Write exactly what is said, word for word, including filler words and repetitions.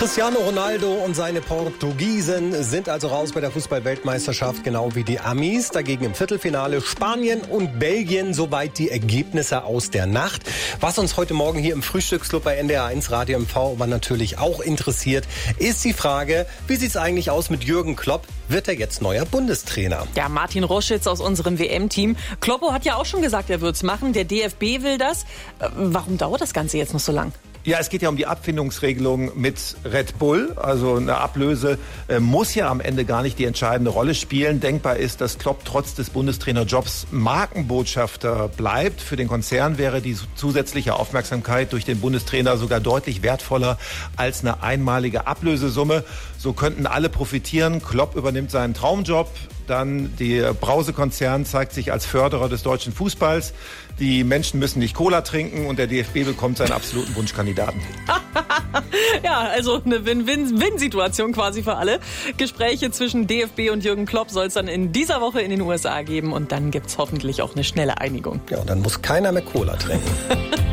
Cristiano Ronaldo und seine Portugiesen sind also raus bei der Fußball-Weltmeisterschaft, genau wie die Amis. Dagegen im Viertelfinale Spanien und Belgien, soweit die Ergebnisse aus der Nacht. Was uns heute Morgen hier im Frühstücksclub bei N D R eins Radio M V aber natürlich auch interessiert, ist die Frage, wie sieht es eigentlich aus mit Jürgen Klopp? Wird er jetzt neuer Bundestrainer? Ja, Martin Roschitz aus unserem W M-Team. Kloppo hat ja auch schon gesagt, er wird's machen. Der D F B will das. Warum dauert das Ganze jetzt noch so lang? Ja, es geht ja um die Abfindungsregelung mit Red Bull. Also eine Ablöse äh, muss ja am Ende gar nicht die entscheidende Rolle spielen. Denkbar ist, dass Klopp trotz des Bundestrainerjobs Markenbotschafter bleibt. Für den Konzern wäre die zusätzliche Aufmerksamkeit durch den Bundestrainer sogar deutlich wertvoller als eine einmalige Ablösesumme. So könnten alle profitieren. Klopp übernimmt seinen Traumjob. Dann der Brause-Konzern zeigt sich als Förderer des deutschen Fußballs. Die Menschen müssen nicht Cola trinken und der D F B bekommt seinen absoluten Wunschkandidaten. Ja, also eine Win-Win-Win-Situation quasi für alle. Gespräche zwischen D F B und Jürgen Klopp soll es dann in dieser Woche in den U S A geben und dann gibt's hoffentlich auch eine schnelle Einigung. Ja, und dann muss keiner mehr Cola trinken.